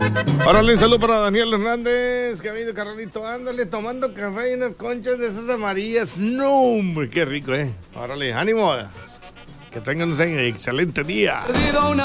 Órale, un saludo para Daniel Hernández, que ha venido carnalito, ándale, tomando café y unas conchas de esas amarillas. No, hombre, qué rico, Órale, ánimo. Que tengan un excelente día.